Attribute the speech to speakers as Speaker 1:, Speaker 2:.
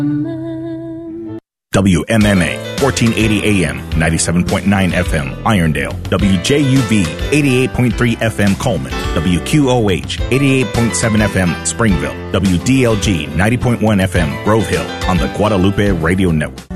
Speaker 1: WMMA, 1480 AM, 97.9 FM, Irondale. WJUV, 88.3 FM, Coleman. WQOH, 88.7 FM, Springville. WDLG, 90.1 FM, Grove Hill, on the Guadalupe Radio Network.